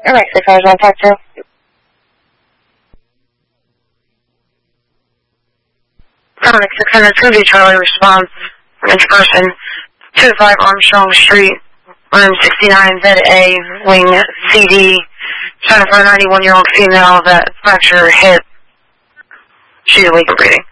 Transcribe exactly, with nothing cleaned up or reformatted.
Alright, six hours, want to talk to? Sonic six hundred, Scooby Charlie response, each person, two oh five Armstrong Street, room sixty-nine, bed A, wing C D, trying to find a ninety-one-year-old female that fractured her hip. She's awake and breathing.